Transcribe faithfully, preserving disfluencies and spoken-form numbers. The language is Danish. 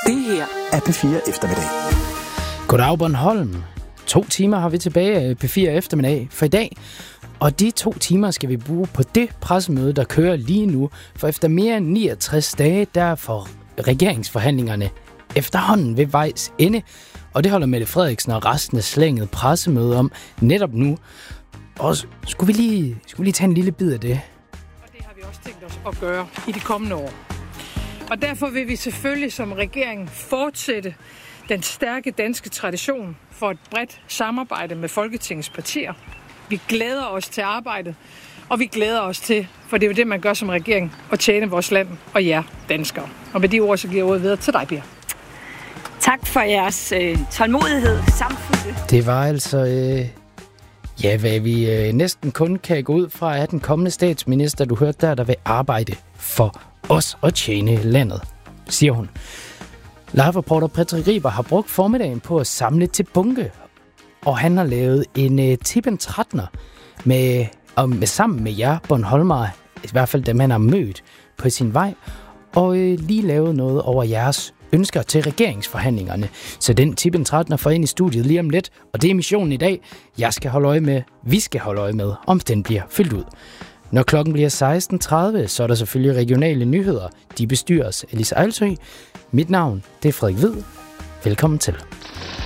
Det her er P fire Eftermiddag. Goddag Bornholm. To timer har vi tilbage af P fire Eftermiddag for i dag. Og de to timer skal vi bruge på det pressemøde, der kører lige nu. For efter mere end niogtres dage, der får regeringsforhandlingerne efterhånden ved vejs ende. Og det holder Mette Frederiksen og resten af slænget pressemøde om netop nu. Og skulle vi lige, skulle vi lige tage en lille bid af det? Og det har vi også tænkt os at gøre i de kommende år. Og derfor vil vi selvfølgelig som regering fortsætte den stærke danske tradition for et bredt samarbejde med Folketingets partier. Vi glæder os til arbejdet, og vi glæder os til, for det er jo det, man gør som regering, at tjene vores land og jer danskere. Og med de ord, så giver jeg ordet videre til dig, Pia. Tak for jeres øh, tålmodighed, samfulde. Det var altså, øh, ja, hvad vi øh, næsten kun kan gå ud fra, at den kommende statsminister, du hørte der, der vil arbejde for os og tjene landet, siger hun. Live-reporter Patrick Riber har brugt formiddagen på at samle til bunke, og han har lavet en uh, tippen trettener med, og med, sammen med jer, Bornholmere, i hvert fald dem, han har mødt på sin vej, og uh, lige lavet noget over jeres ønsker til regeringsforhandlingerne. Så den tippen trettener får ind i studiet lige om lidt, og det er missionen i dag. Jeg skal holde øje med, vi skal holde øje med, om den bliver fyldt ud. Når klokken bliver seksten tredive, så er der selvfølgelig regionale nyheder. De bestyres af Lise Ejlsø. Mit navn, det er Frederik Hvid. Velkommen til.